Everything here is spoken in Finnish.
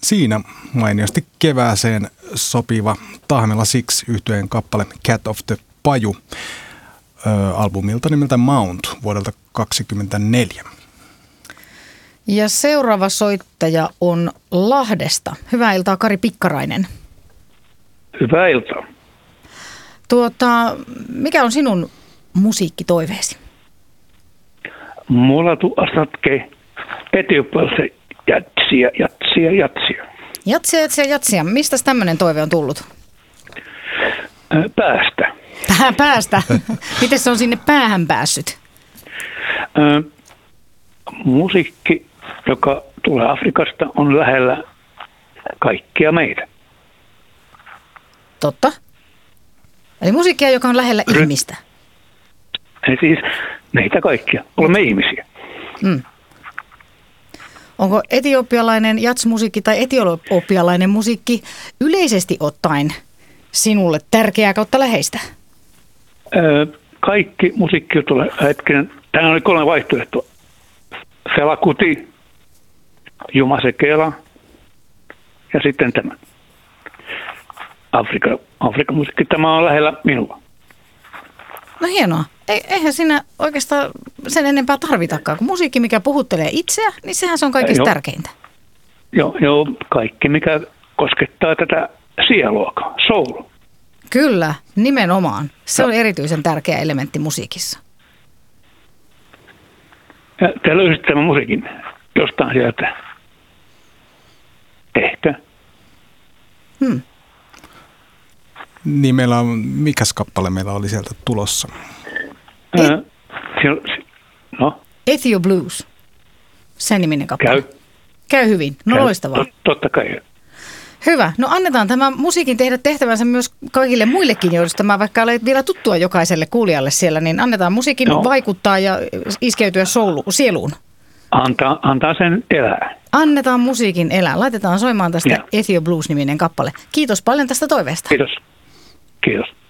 Siinä mainiosti kevääseen sopiva Tahmela Six -yhtyeen kappale Cat of the Paju albumilta nimeltä Mount vuodelta 1924. Ja seuraava soittaja on Lahdesta. Hyvää iltaa, Kari Pikkarainen. Hyvää iltaa. Mikä on sinun musiikkitoiveesi? Mulla asatke etiopialaisen jatsia. Jatsia. Mistä tämmöinen toive on tullut? Päästä. Päästä. Miten se on sinne päähän päässyt? Musiikki, joka tulee Afrikasta, on lähellä kaikkia meitä. Totta. Eli musiikkia, joka on lähellä ihmistä. Siis meitä kaikkia. Olemme ihmisiä. Onko etiopialainen jatsmusiikki tai etiopialainen musiikki yleisesti ottaen sinulle tärkeää kautta läheistä? Kaikki musiikki tulee hetkinen. Tänään oli 3 vaihtoehtoa. Fela Kuti, Juma Sekela ja sitten tämä. Afrikan musiikki. Tämä on lähellä minua. No hienoa. Eihän siinä oikeastaan sen enempää tarvitakaan. Kun musiikki, mikä puhuttelee itseä, niin sehän se on kaikista tärkeintä. Joo, kaikki mikä koskettaa tätä sieluakaan, soul. Kyllä, nimenomaan. Se on erityisen tärkeä elementti musiikissa. Ja te löysitte tämän musiikin jostain sieltä. Ehkä. Niin mikäs kappale meillä oli sieltä tulossa? Ethio Blues. Sen niminen kappale. Käy hyvin. No loistavaa. Totta kai. Hyvä. No annetaan tämä musiikin tehdä tehtävänsä myös kaikille muillekin, joista tämä vaikka ei ole vielä tuttua jokaiselle kuulijalle siellä, niin annetaan musiikin vaikuttaa ja iskeytyä sieluun. Antaa sen elää. Annetaan musiikin elää. Laitetaan soimaan tästä Ethio Blues-niminen kappale. Kiitos paljon tästä toiveesta. Kiitos.